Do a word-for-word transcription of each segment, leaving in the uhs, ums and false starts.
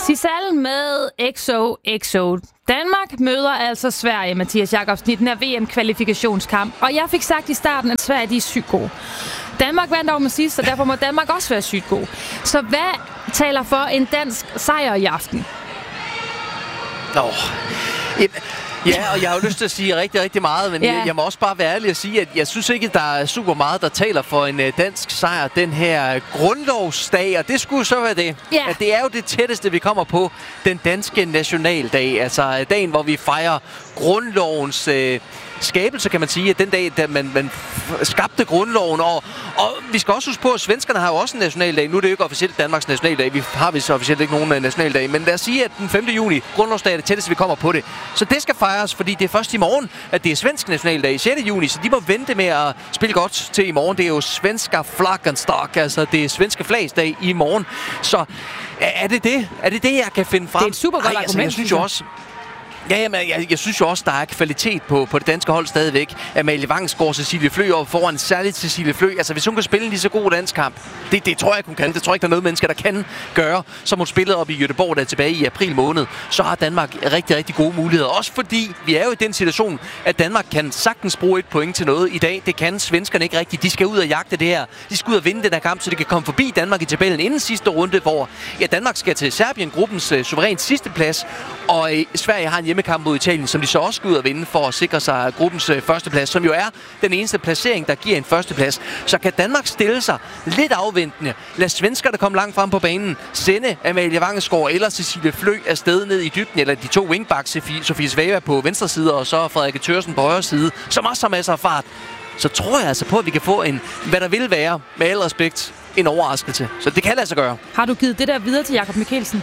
Sissal med X O X O. Danmark møder altså Sverige, Mathias Jakobsen, i den her V M-kvalifikationskamp. Og jeg fik sagt i starten, at Sverige de er sygt gode. Danmark vandt over med sidst, og derfor må Danmark også være sygt god. Så hvad taler for en dansk sejr i aften? Nå, ja, og jeg har jo lyst til at sige rigtig, rigtig meget, men ja. jeg, jeg må også bare være ærlig og sige, at jeg synes ikke, der er super meget, der taler for en uh, dansk sejr den her grundlovsdag, og det skulle så være det. Ja. At det er jo det tætteste, vi kommer på den danske nationaldag, altså dagen, hvor vi fejrer grundlovens uh, skabelse, kan man sige, at den dag, da man, man skabte grundloven. Og, og vi skal også huske på, at svenskerne har jo også en nationaldag. Nu er det jo ikke officielt Danmarks nationaldag. Vi har vi så officielt ikke nogen nationaldag. Men lad os sige, at den femte juni, grundlovsdag, er det tætteste, vi kommer på det. Så det skal fejres, fordi det er først i morgen, at det er svensk nationaldag, sjette juni. Så de må vente med at spille godt til i morgen. Det er jo svenska flaggenstock, altså det er svenske flagsdag i morgen. Så er det det? Er det det, jeg kan finde frem? Det er et super godt Ej, argument, altså, jeg synes jo også... Ja, jamen, jeg, jeg synes jo også, der er kvalitet på, på det danske hold stadigvæk. Amalie Vangsgaard, Cecilie Flø over foran, særligt Cecilie Flø. Altså, hvis hun kan spille en lige så god landskamp, det, det tror jeg, hun kan. Det tror jeg ikke, der er noget mennesker, der kan gøre. Som hun spillede op i Göteborg der tilbage i april måned, så har Danmark rigtig, rigtig gode muligheder. Også fordi vi er jo i den situation, at Danmark kan sagtens bruge et point til noget i dag. Det kan svenskerne ikke rigtigt. De skal ud og jagte det her. De skal ud og vinde den her kamp, så de kan komme forbi Danmark i tabellen inden sidste runde, hvor ja, Danmark skal til Serbien, gruppens uh, suverænt sidste plads. Og uh, Sverige har en hjemmekamp mod Italien, som de så også skal ud og vinde for at sikre sig gruppens øh, førsteplads, som jo er den eneste placering, der giver en førsteplads. Så kan Danmark stille sig lidt afventende, lad svenskerne komme langt frem på banen, sende Amalie Vangsgaard eller Cecilie Flø afsted ned i dybden, eller de to wingbacks, Sofie Svava på venstre side, og så Frederik Thørsen på højre side, som også har masser af fart. Så tror jeg altså på, at vi kan få en, hvad der vil være, med al respekt, en overraskelse. Så det kan lade sig gøre. Har du givet det der videre til Jakob Mikkelsen?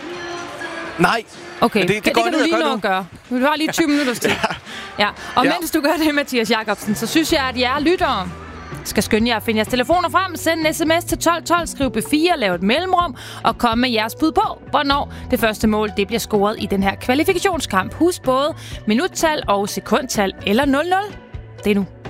Nej. Okay, det, det, det kan du lige nå at gøre. Du har lige tyve minutter til. ja. Ja. Og ja. mens du gør det, Mathias Jakobsen, så synes jeg, at jer lyttere skal skynde jer at finde jeres telefoner frem, send en sms til tolv tolv, skriv B fire, lav et mellemrum og kom med jeres bud på, hvornår det første mål det bliver scoret i den her kvalifikationskamp. Husk både minuttal og sekundtal eller nul nul. Det er nu.